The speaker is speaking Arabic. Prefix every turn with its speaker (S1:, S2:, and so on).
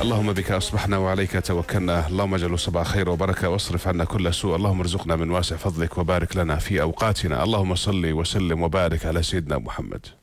S1: اللهم بك أصبحنا وعليك توكلنا، اللهم اجعله صباح خير وبركة واصرف عنا كل سوء، اللهم ارزقنا من واسع فضلك وبارك لنا في أوقاتنا، اللهم صل وسلم وبارك على سيدنا محمد.